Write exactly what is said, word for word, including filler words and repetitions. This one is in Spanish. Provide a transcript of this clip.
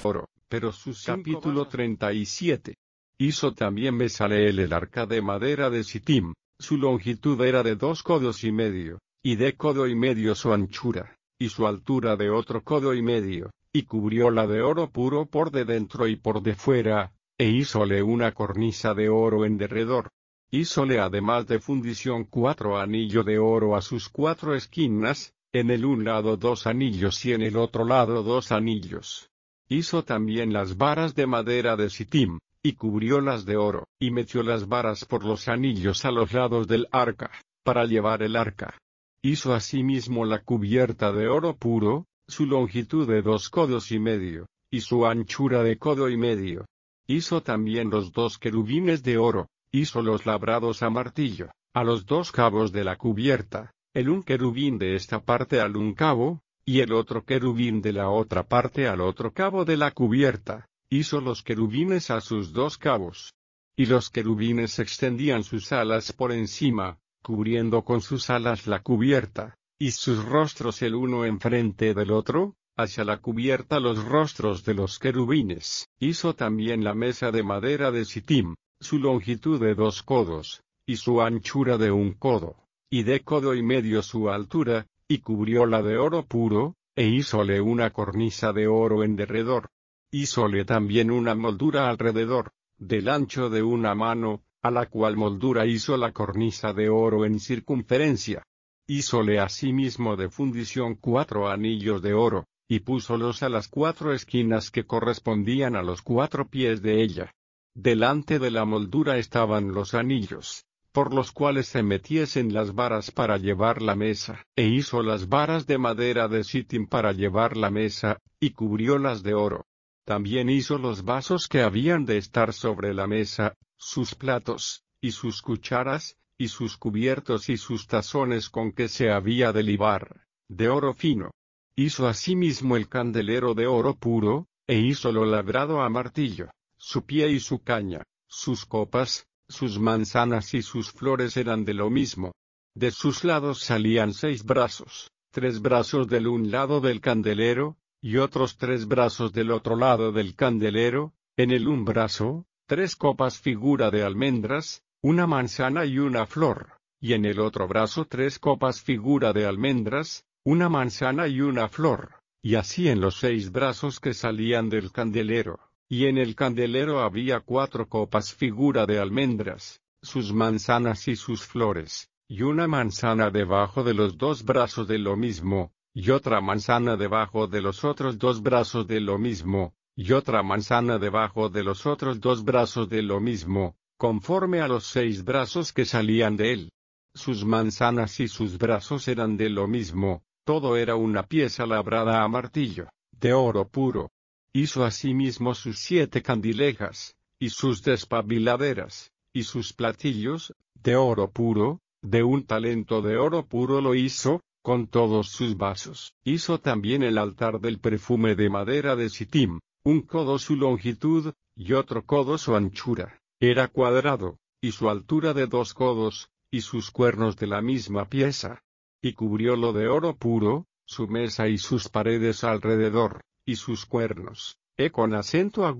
oro, pero sus capítulo treinta y siete. Hizo también Bezaleel el arca de madera de Sittim, su longitud era de dos codos y medio, y de codo y medio su anchura, y su altura de otro codo y medio, y cubrióla de oro puro por de dentro y por de fuera, e hízole una cornisa de oro en derredor. Hízole además de fundición cuatro anillos de oro a sus cuatro esquinas, en el un lado dos anillos y en el otro lado dos anillos. Hizo también las varas de madera de Sittim, y cubriólas de oro, y metió las varas por los anillos a los lados del arca, para llevar el arca. Hizo asimismo la cubierta de oro puro, su longitud de dos codos y medio, y su anchura de codo y medio. Hizo también los dos querubines de oro, hizo los labrados a martillo, a los dos cabos de la cubierta, el un querubín de esta parte al un cabo, y el otro querubín de la otra parte al otro cabo de la cubierta. Hizo los querubines a sus dos cabos. Y los querubines extendían sus alas por encima, cubriendo con sus alas la cubierta, y sus rostros el uno enfrente del otro, hacia la cubierta los rostros de los querubines. Hizo también la mesa de madera de Sittim, su longitud de dos codos, y su anchura de un codo, y de codo y medio su altura, y cubrióla de oro puro, e hízole una cornisa de oro en derredor. Hízole también una moldura alrededor, del ancho de una mano, a la cual moldura hizo la cornisa de oro en circunferencia. Hízole asimismo de fundición cuatro anillos de oro, y púsolos a las cuatro esquinas que correspondían a los cuatro pies de ella. Delante de la moldura estaban los anillos, por los cuales se metiesen las varas para llevar la mesa, e hizo las varas de madera de Sittim para llevar la mesa, y cubriólas de oro. También hizo los vasos que habían de estar sobre la mesa, sus platos, y sus cucharas, y sus cubiertos y sus tazones con que se había de libar, de oro fino. Hizo asimismo el candelero de oro puro, e hízolo labrado a martillo, su pie y su caña, sus copas, sus manzanas y sus flores eran de lo mismo. De sus lados salían seis brazos, tres brazos del un lado del candelero, y otros tres brazos del otro lado del candelero, en el un brazo, tres copas figura de almendras, una manzana y una flor, y en el otro brazo tres copas figura de almendras, una manzana y una flor, y así en los seis brazos que salían del candelero, y en el candelero había cuatro copas figura de almendras, sus manzanas y sus flores, y una manzana debajo de los dos brazos de lo mismo, y otra manzana debajo de los otros dos brazos de lo mismo, y otra manzana debajo de los otros dos brazos de lo mismo, conforme a los seis brazos que salían de él. Sus manzanas y sus brazos eran de lo mismo, todo era una pieza labrada a martillo, de oro puro. Hizo asimismo sus siete candilejas, y sus despabiladeras, y sus platillos, de oro puro, de un talento de oro puro lo hizo, con todos sus vasos. Hizo también el altar del perfume de madera de Sittim, un codo su longitud, y otro codo su anchura, era cuadrado, y su altura de dos codos, y sus cuernos de la misma pieza. Y cubriólo de oro puro, su mesa y sus paredes alrededor, y sus cuernos, e con acento agudo.